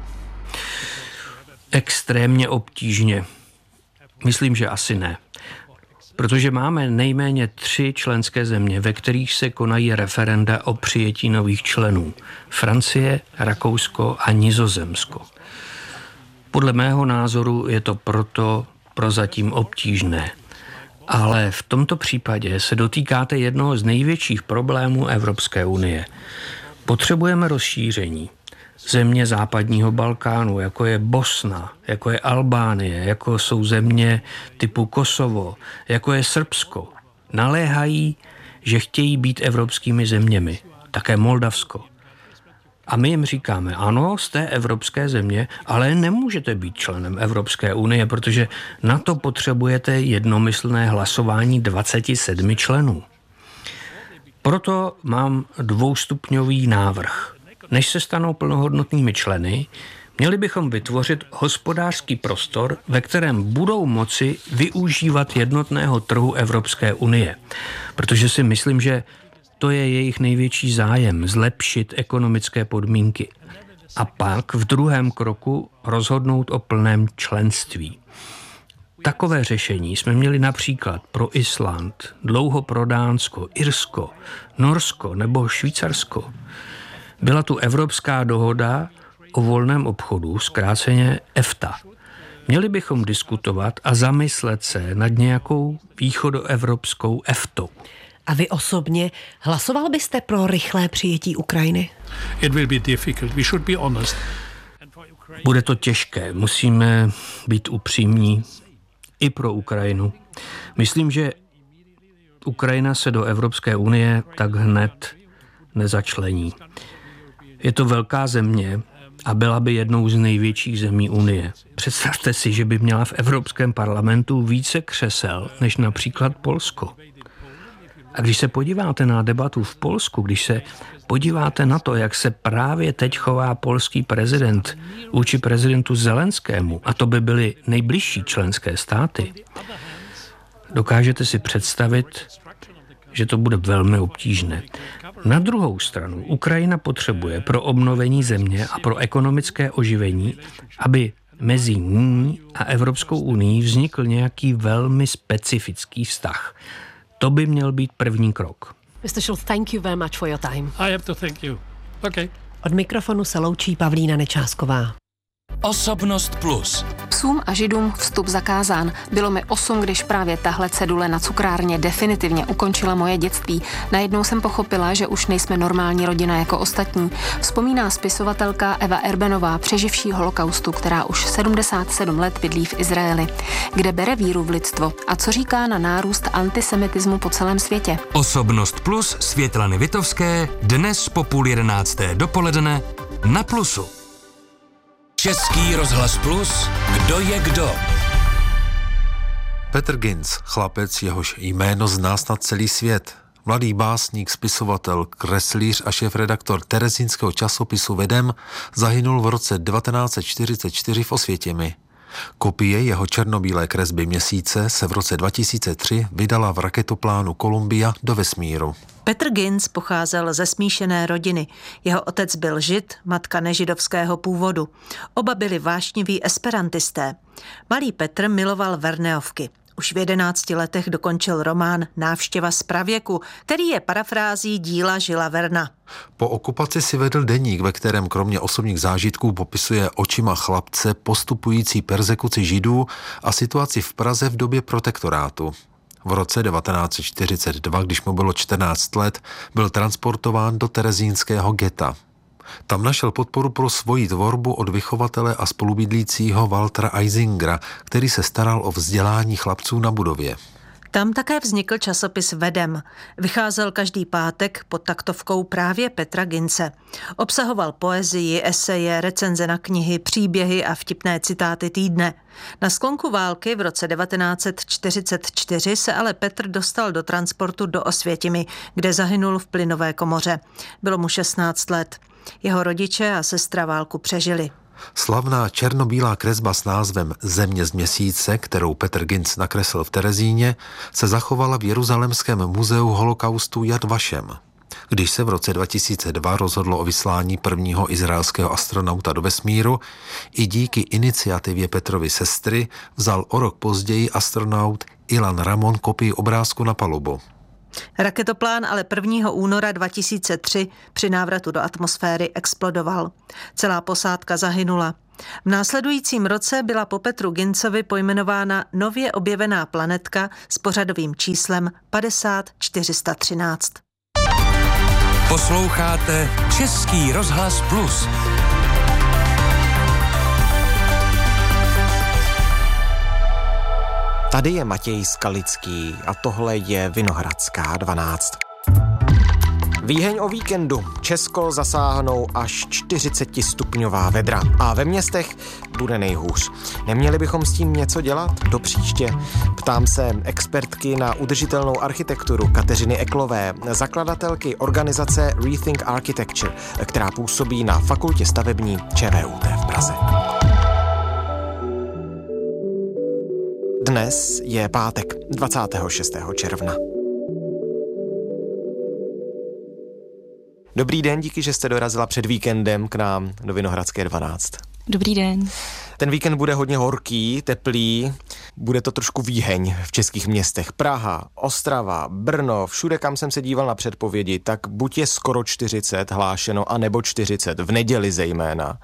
Extrémně obtížně. Myslím, že asi ne. Protože máme nejméně 3 členské země, ve kterých se konají referenda o přijetí nových členů. Francie, Rakousko a Nizozemsko. Podle mého názoru je to proto prozatím obtížné. Ale v tomto případě se dotýkáte jednoho z největších problémů Evropské unie. Potřebujeme rozšíření. Země západního Balkánu, jako je Bosna, jako je Albánie, jako jsou země typu Kosovo, jako je Srbsko, naléhají, že chtějí být evropskými zeměmi, také Moldavsko. A my jim říkáme, ano, jste evropské země, ale nemůžete být členem Evropské unie, protože na to potřebujete jednomyslné hlasování 27 členů. Proto mám 2stupňový návrh. Než se stanou plnohodnotnými členy, měli bychom vytvořit hospodářský prostor, ve kterém budou moci využívat jednotného trhu Evropské unie. Protože si myslím, že to je jejich největší zájem, zlepšit ekonomické podmínky. A pak v druhém kroku rozhodnout o plném členství. Takové řešení jsme měli například pro Island, dlouho pro Dánsko, Irsko, Norsko nebo Švýcarsko. Byla tu Evropská dohoda o volném obchodu, zkráceně EFTA. Měli bychom diskutovat a zamyslet se nad nějakou východoevropskou EFTou. A vy osobně hlasoval byste pro rychlé přijetí Ukrajiny? It will be difficult. We should be honest. Bude to těžké, musíme být upřímní i pro Ukrajinu. Myslím, že Ukrajina se do Evropské unie tak hned nezačlení. Je to velká země a byla by jednou z největších zemí Unie. Představte si, že by měla v Evropském parlamentu více křesel než například Polsko. A když se podíváte na debatu v Polsku, když se podíváte na to, jak se právě teď chová polský prezident vůči prezidentu Zelenskému, a to by byly nejbližší členské státy, dokážete si představit, že to bude velmi obtížné. Na druhou stranu Ukrajina potřebuje pro obnovení země a pro ekonomické oživení, aby mezi ní a Evropskou unií vznikl nějaký velmi specifický vztah. To by měl být první krok. Mr. Schulz, thank you very much for your time. I have to thank you. Okay. Od mikrofonu se loučí Pavlína Nečásková. Osobnost plus. Psům a židům vstup zakázán. Bylo mi 8, když právě tahle cedule na cukrárně definitivně ukončila moje dětství. Najednou jsem pochopila, že už nejsme normální rodina jako ostatní. Vzpomíná spisovatelka Eva Erbenová, přeživší holokaustu, která už 77 let bydlí v Izraeli. Kde bere víru v lidstvo a co říká na nárůst antisemitismu po celém světě. Osobnost plus Světlany Vitovské dnes po 10:30 dopoledne na Plusu. Český rozhlas Plus, kdo je kdo? Petr Ginz, chlapec, jehož jméno zná snad celý svět. Mladý básník, spisovatel, kreslíř a šéfredaktor terezínského časopisu Vedem zahynul v roce 1944 v Osvětimi. Kopie jeho černobílé kresby Měsíce se v roce 2003 vydala v raketoplánu Columbia do vesmíru. Petr Ginz pocházel ze smíšené rodiny. Jeho otec byl žid, matka nežidovského původu. Oba byli vášniví esperantisté. Malý Petr miloval Verneovky. Už v 11 letech dokončil román Návštěva z pravěku, který je parafrází díla Žila Verna. Po okupaci si vedl deník, ve kterém kromě osobních zážitků popisuje očima chlapce postupující perzekuci židů a situaci v Praze v době protektorátu. V roce 1942, když mu bylo 14 let, byl transportován do terezínského geta. Tam našel podporu pro svoji tvorbu od vychovatele a spolubydlícího Waltera Eisingera, který se staral o vzdělání chlapců na budově. Tam také vznikl časopis Vedem. Vycházel každý pátek pod taktovkou právě Petra Gince. Obsahoval poezii, eseje, recenze na knihy, příběhy a vtipné citáty týdne. Na sklonku války v roce 1944 se ale Petr dostal do transportu do Osvětimi, kde zahynul v plynové komoře. Bylo mu 16 let. Jeho rodiče a sestra válku přežili. Slavná černobílá kresba s názvem Země z měsíce, kterou Petr Ginc nakreslil v Terezíně, se zachovala v Jeruzalémském muzeu holokaustu Yad Vashem. Když se v roce 2002 rozhodlo o vyslání prvního izraelského astronauta do vesmíru, i díky iniciativě Petrovy sestry vzal o rok později astronaut Ilan Ramon kopii obrázku na palubu. Raketoplán ale 1. února 2003 při návratu do atmosféry explodoval. Celá posádka zahynula. V následujícím roce byla po Petru Gincovi pojmenována nově objevená planetka s pořadovým číslem 50413. Posloucháte Český rozhlas Plus. Tady je Matěj Skalický a tohle je Vinohradská 12. Výheň o víkendu. Česko zasáhnou až 40stupňová vedra. A ve městech bude nejhůř. Neměli bychom s tím něco dělat do příště? Ptám se expertky na udržitelnou architekturu Kateřiny Eklové, zakladatelky organizace Rethink Architecture, která působí na Fakultě stavební ČVUT v Praze. Dnes je pátek 26. června. Dobrý den, díky, že jste dorazila před víkendem k nám do Vinohradské 12. Dobrý den. Ten víkend bude hodně horký, teplý, bude to trošku výheň v českých městech. Praha, Ostrava, Brno, všude, kam jsem se díval na předpovědi, tak buď je skoro 40 hlášeno, anebo 40, v neděli zejména.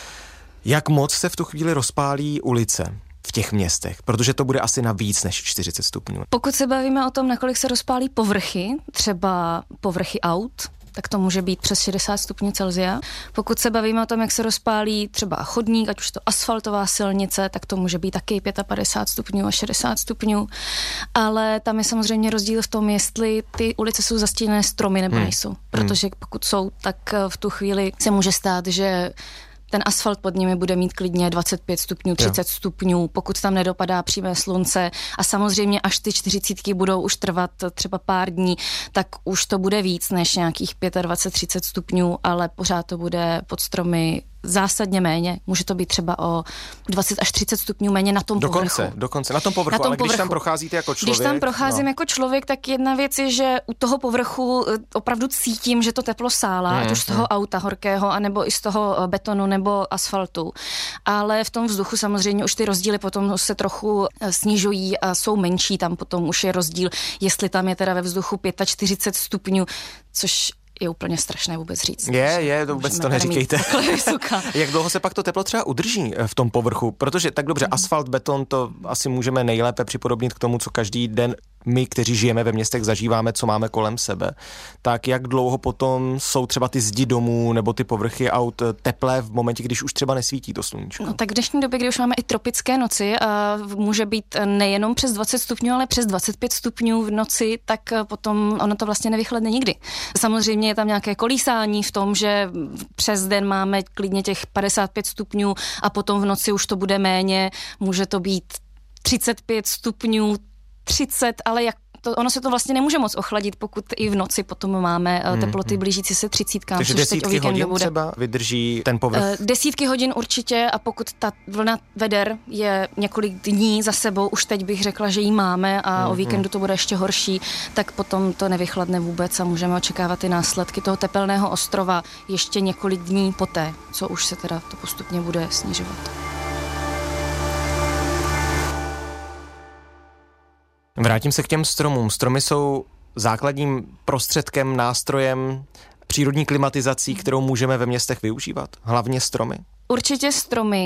Jak moc se v tu chvíli rozpálí ulice v těch městech, protože to bude asi na víc než 40 stupňů. Pokud se bavíme o tom, nakolik se rozpálí povrchy, třeba povrchy aut, tak to může být přes 60 stupňů Celsia. Pokud se bavíme o tom, jak se rozpálí třeba chodník, ať už to asfaltová silnice, tak to může být taky 55 stupňů a 60 stupňů. Ale tam je samozřejmě rozdíl v tom, jestli ty ulice jsou zastíněné stromy nebo nejsou. Protože pokud jsou, tak v tu chvíli se může stát, že ten asfalt pod nimi bude mít klidně 25 stupňů, 30 stupňů, pokud tam nedopadá přímé slunce. A samozřejmě, až ty 40 budou už trvat třeba pár dní, tak už to bude víc než nějakých 25-30 stupňů, ale pořád to bude pod stromy zásadně méně. Může to být třeba o 20 až 30 stupňů méně na tom povrchu. Dokonce, na tom povrchu, ale když tam procházíte jako člověk. Když tam procházím jako člověk, tak jedna věc je, že u toho povrchu opravdu cítím, že to teplo sálá, ať už z toho auta horkého, anebo i z toho betonu nebo asfaltu. Ale v tom vzduchu samozřejmě už ty rozdíly potom se trochu snižují a jsou menší. Tam potom už je rozdíl, jestli tam je teda ve vzduchu 45 stupňů, což je úplně strašné vůbec říct. To vůbec to neříkejte. Jak dlouho se pak to teplo třeba udrží v tom povrchu? Protože tak dobře, asfalt, beton, to asi můžeme nejlépe připodobnit k tomu, co každý den my, kteří žijeme ve městech, zažíváme, co máme kolem sebe. Tak jak dlouho potom jsou třeba ty zdi domů nebo ty povrchy aut teplé v momentě, když už třeba nesvítí to sluníčko? No tak v dnešní době, kdy už máme i tropické noci a může být nejenom přes 20 stupňů, ale přes 25 stupňů v noci, tak potom ono to vlastně nevychladne nikdy. Samozřejmě je tam nějaké kolísání v tom, že přes den máme klidně těch 55 stupňů a potom v noci už to bude méně, může to být 35 stupňů, 30, ale ono se to vlastně nemůže moc ochladit, pokud i v noci potom máme teploty blížící se 30. Takže desítky hodin bude. Třeba vydrží ten povrch? Desítky hodin určitě a pokud ta vlna veder je několik dní za sebou, už teď bych řekla, že ji máme a o víkendu to bude ještě horší, tak potom to nevychladne vůbec a můžeme očekávat ty následky toho tepelného ostrova ještě několik dní poté, co už se teda to postupně bude snižovat. Vrátím se k těm stromům. Stromy jsou základním prostředkem, nástrojem přírodní klimatizací, kterou můžeme ve městech využívat. Hlavně stromy. Určitě stromy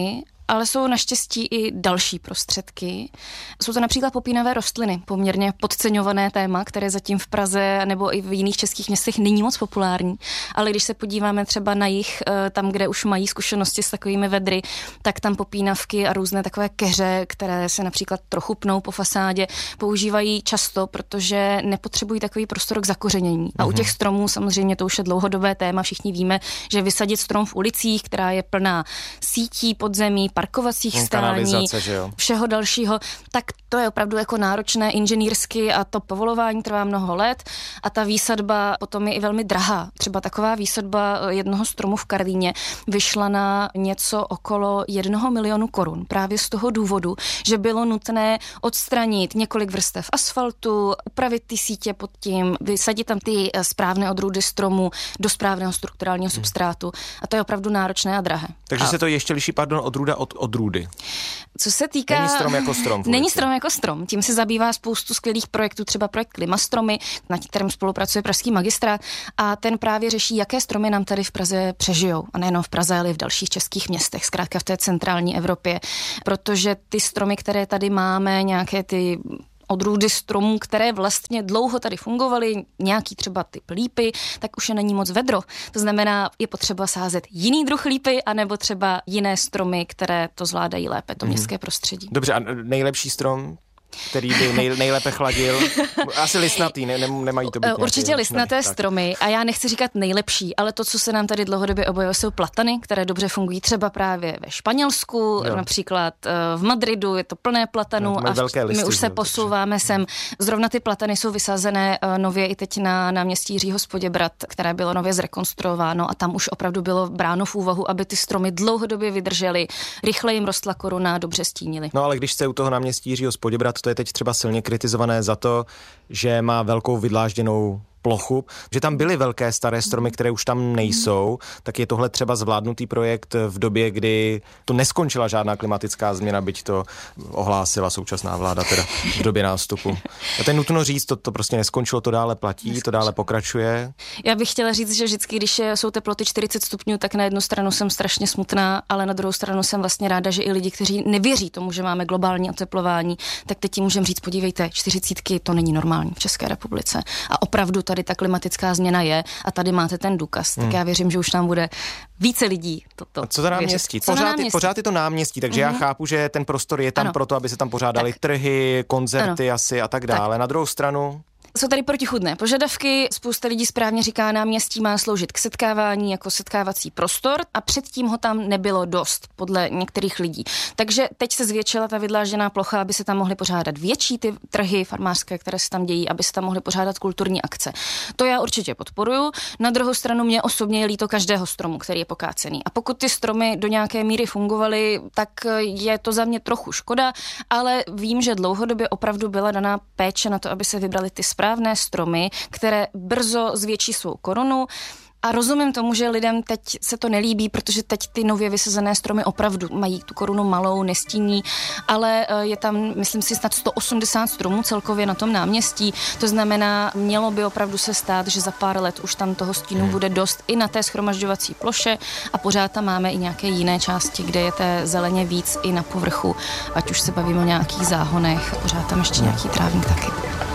ale jsou naštěstí i další prostředky. Jsou to například popínavé rostliny, poměrně podceňované téma, které zatím v Praze nebo i v jiných českých městech není moc populární, ale když se podíváme třeba na jih, tam, kde už mají zkušenosti s takovými vedry, tak tam popínavky a různé takové keře, které se například trochu pnou po fasádě, používají často, protože nepotřebují takový prostor k zakořenění. A u těch stromů samozřejmě to už je dlouhodobé téma, všichni víme, že vysadit strom v ulicích, která je plná sítí podzemí, parkovacích stání, všeho dalšího, tak to je opravdu jako náročné inženýrsky a to povolování trvá mnoho let a ta výsadba potom je i velmi drahá. Třeba taková výsadba jednoho stromu v Karlíně vyšla na něco okolo 1 milionu korun. Právě z toho důvodu, že bylo nutné odstranit několik vrstev asfaltu, upravit ty sítě pod tím, vysadit tam ty správné odrůdy stromu do správného strukturálního substrátu. A to je opravdu náročné a drahé. Takže se to ještě liší, odrůda od odrůdy. Co se týká... Není strom jako strom. Není strom jako strom. Tím se zabývá spoustu skvělých projektů, třeba projekt Klimastromy, na kterém spolupracuje pražský magistrát a ten právě řeší, jaké stromy nám tady v Praze přežijou. A nejenom v Praze, ale i v dalších českých městech, zkrátka v té centrální Evropě. Protože ty stromy, které tady máme, nějaké ty odrůdy stromů, které vlastně dlouho tady fungovaly, nějaký třeba typ lípy, tak už je není moc vedro. To znamená, je potřeba sázet jiný druh lípy, anebo třeba jiné stromy, které to zvládají lépe, to městské prostředí. Dobře, a nejlepší strom, který by nejlépe chladil? Asi listnatý, nemají to být určitě listnaté stromy a já nechci říkat nejlepší, ale to, co se nám tady dlouhodobě objevuje, jsou platany, které dobře fungují třeba právě ve Španělsku, například v Madridu, je to plné platanů a my už se posouváme sem. Zrovna ty platany jsou vysázené nově i teď na náměstí Jiřího z Poděbrad, které bylo nově zrekonstruováno a tam už opravdu bylo bráno v úvahu, aby ty stromy dlouhodobě vydržely, rychle jim rostla koruna, dobře stínily. No ale když jste u toho náměstí Jiřího z Poděbrad, to je teď třeba silně kritizované za to, že má velkou vydlážděnou plochu, že tam byly velké staré stromy, které už tam nejsou, tak je tohle třeba zvládnutý projekt v době, kdy to neskončila žádná klimatická změna, byť to ohlásila současná vláda teda v době nástupu. A to je nutno říct, to prostě neskončilo, to dále platí, to dále pokračuje. Já bych chtěla říct, že vždycky, když jsou teploty 40 stupňů, tak na jednu stranu jsem strašně smutná, ale na druhou stranu jsem vlastně ráda, že i lidi, kteří nevěří tomu, že máme globální oteplování, tak teď můžeme říct, podívejte, 40 to není normální v České republice. A opravdu tady ta klimatická změna je a tady máte ten důkaz. Tak já věřím, že už tam bude více lidí toto. A co to náměstí? Pořád je to náměstí, takže já chápu, že ten prostor je tam proto, aby se tam pořádaly trhy, koncerty asi a tak dále. Na druhou stranu jsou tady protichůdné požadavky, spousta lidí správně říká, náměstí má sloužit k setkávání jako setkávací prostor a předtím ho tam nebylo dost, podle některých lidí. Takže teď se zvětšila ta vydlážděná plocha, aby se tam mohly pořádat větší ty trhy farmářské, které se tam dějí, aby se tam mohly pořádat kulturní akce. To já určitě podporuju. Na druhou stranu mě osobně je líto každého stromu, který je pokácený. A pokud ty stromy do nějaké míry fungovaly, tak je to za mě trochu škoda, ale vím, že dlouhodobě opravdu byla daná péče na to, aby se vybrali ty správné stromy, které brzo zvětší svou korunu. A rozumím tomu, že lidem teď se to nelíbí, protože teď ty nově vysazené stromy opravdu mají tu korunu malou, nestíní, ale je tam, myslím si, snad 180 stromů celkově na tom náměstí. To znamená, mělo by opravdu se stát, že za pár let už tam toho stínu bude dost i na té shromažďovací ploše a pořád tam máme i nějaké jiné části, kde je té zeleně víc i na povrchu, ať už se bavíme o nějakých záhonech, a pořád tam ještě nějaký trávník taky.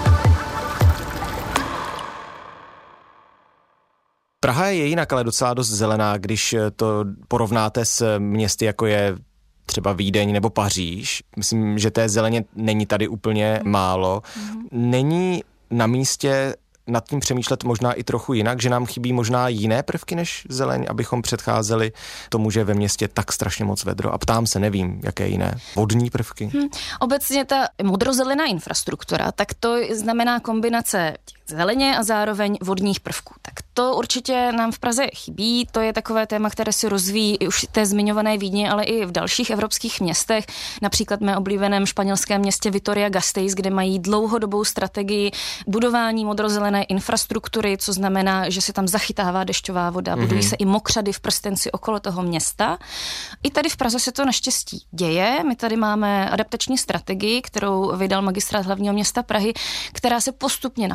Praha je jinak, ale docela dost zelená, když to porovnáte s městy, jako je třeba Vídeň nebo Paříž. Myslím, že té zeleně není tady úplně málo. Není na místě nad tím přemýšlet možná i trochu jinak, že nám chybí možná jiné prvky než zeleň, abychom předcházeli tomu, že ve městě tak strašně moc vedro. A ptám se, nevím, jaké jiné vodní prvky. Obecně ta modrozelená infrastruktura, tak to znamená kombinace zeleně a zároveň vodních prvků. Tak to určitě nám v Praze chybí. To je takové téma, které se rozvíjí i už v té zmiňované Vídni, ale i v dalších evropských městech. Například v mé oblíbeném španělském městě Vitoria-Gasteiz, kde mají dlouhodobou strategii budování modrozelené infrastruktury, co znamená, že se tam zachytává dešťová voda, budují se i mokřady v prstenci okolo toho města. I tady v Praze se to naštěstí děje. My tady máme adaptační strategii, kterou vydal magistrát hlavního města Prahy, která se postupně naplňuje.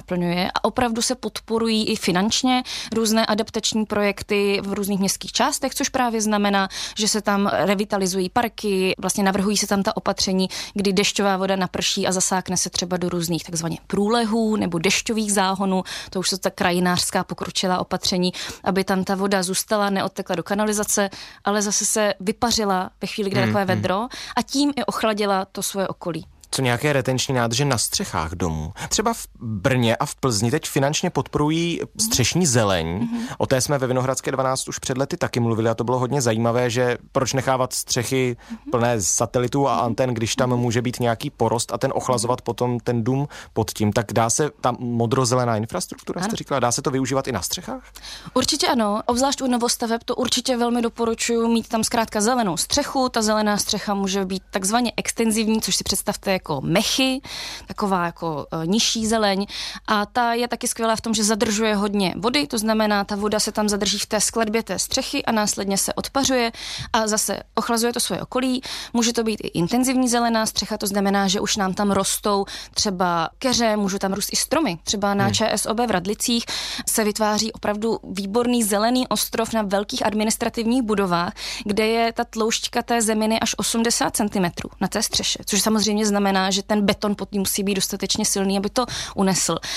děje a opravdu se podporují i finančně různé adaptační projekty v různých městských částech, což právě znamená, že se tam revitalizují parky, vlastně navrhují se tam ta opatření, kdy dešťová voda naprší a zasákne se třeba do různých takzvaně průlehů nebo dešťových záhonů, to už jsou ta krajinářská pokročilá opatření, aby tam ta voda zůstala, neodtekla do kanalizace, ale zase se vypařila ve chvíli, kdy takové vedro a tím i ochladila to svoje okolí. Co nějaké retenční nádrže na střechách domů? Třeba v Brně a v Plzni teď finančně podporují střešní zeleň. O té jsme ve Vinohradské 12 už před lety taky mluvili a to bylo hodně zajímavé, že proč nechávat střechy plné satelitů a anten, když tam může být nějaký porost a ten ochlazovat potom ten dům pod tím. Tak dá se ta modrozelená infrastruktura, jste říkala, dá se to využívat i na střechách? Určitě ano, obzvlášť u novostaveb to určitě velmi doporučuji mít tam zkrátka zelenou střechu. Ta zelená střecha může být takzvaně extenzivní, což si představte jako mechy, taková jako nižší zeleň a ta je taky skvělá v tom, že zadržuje hodně vody, to znamená, ta voda se tam zadrží v té skladbě té střechy a následně se odpařuje a zase ochlazuje to svoje okolí. Může to být i intenzivní zelená střecha, to znamená, že už nám tam rostou třeba keře, můžou tam růst i stromy. Třeba na ČSOB v Radlicích se vytváří opravdu výborný zelený ostrov na velkých administrativních budovách, kde je ta tloušťka té zeminy až 80 cm na té střeše, což samozřejmě znamená, že ten beton pod tím musí být dostatečně silný, aby to unesl.